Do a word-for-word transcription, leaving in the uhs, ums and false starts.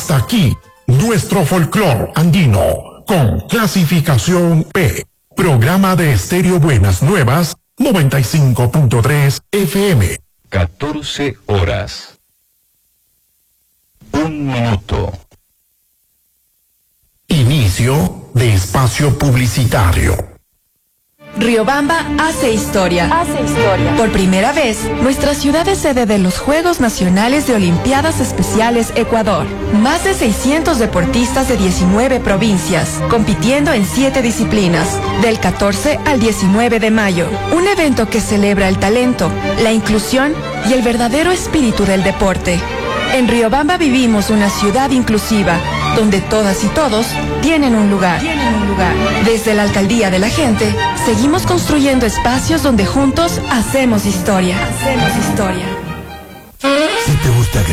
Hasta aquí, nuestro folclor andino, con clasificación P. Programa de Estéreo Buenas Nuevas, noventa y cinco punto tres F M. catorce horas. Un minuto. Inicio de espacio publicitario. Riobamba hace historia. Hace historia. Por primera vez, nuestra ciudad es sede de los Juegos Nacionales de Olimpiadas Especiales Ecuador. Más de seiscientos deportistas de diecinueve provincias, compitiendo en siete disciplinas, del catorce al diecinueve de mayo. Un evento que celebra el talento, la inclusión y el verdadero espíritu del deporte. En Riobamba vivimos una ciudad inclusiva, donde todas y todos tienen un lugar. Tienen un lugar. Desde la Alcaldía de la Gente, seguimos construyendo espacios donde juntos hacemos historia. Hacemos historia. Si te gusta